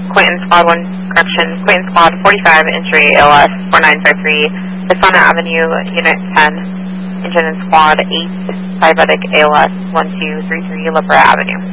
Quentin Squad 1, correction, Quentin Squad 45, entry ALS 4953, Pisana Avenue, Unit 10, Engine and Squad 8, Diabetic ALS 1233, La Brea Avenue.